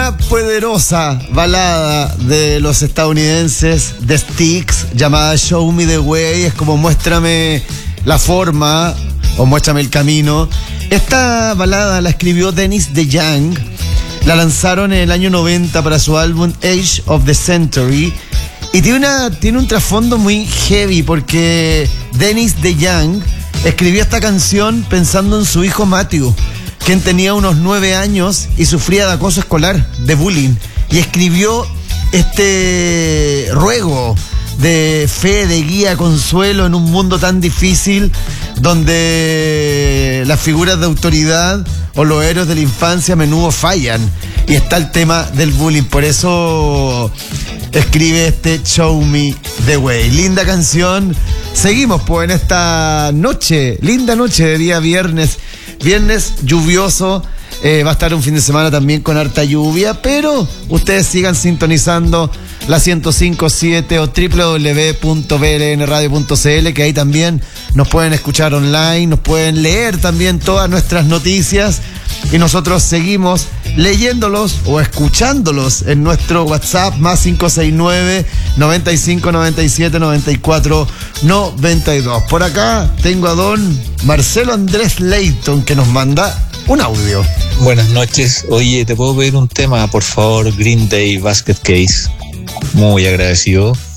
Una poderosa balada de los estadounidenses The Styx llamada Show Me the Way. Es como muéstrame la forma o muéstrame el camino. Esta balada la escribió Dennis DeYoung. La lanzaron en el año 90 para su álbum Age of the Century. Y tiene un trasfondo muy heavy porque Dennis DeYoung escribió esta canción pensando en su hijo Matthew, quien tenía unos 9 años y sufría de acoso escolar, de bullying. Y escribió este ruego de fe, de guía, consuelo en un mundo tan difícil donde las figuras de autoridad o los héroes de la infancia a menudo fallan. Y está el tema del bullying. Por eso escribe este Show Me the Way. Linda canción. Seguimos pues en esta noche, linda noche de día viernes lluvioso. Va a estar un fin de semana también con harta lluvia, pero ustedes sigan sintonizando la 105.7 o www.blnradio.cl, que ahí también nos pueden escuchar online, nos pueden leer también todas nuestras noticias y nosotros seguimos leyéndolos o escuchándolos en nuestro WhatsApp más 569 95 97 94 92. Por acá tengo a don Marcelo Andrés Leighton que nos manda un audio. Buenas noches. Oye, ¿te puedo pedir un tema, por favor? Green Day, Basket Case. Muy agradecido.